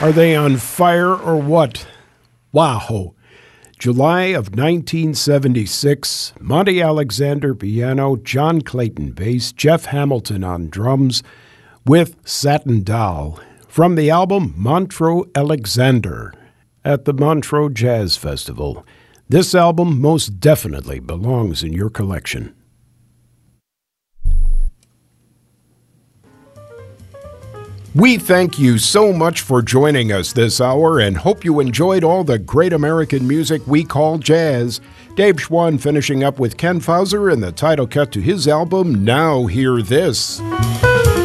Are they on fire or what? Wow. July of 1976, Monty Alexander piano, John Clayton bass, Jeff Hamilton on drums with Satin Doll from the album Montreux Alexander at the Montreux Jazz Festival. This album most definitely belongs in your collection. We thank you so much for joining us this hour and hope you enjoyed all the great American music we call jazz. Dave Schwann finishing up with Ken Fauser and the title cut to his album, Now Hear This.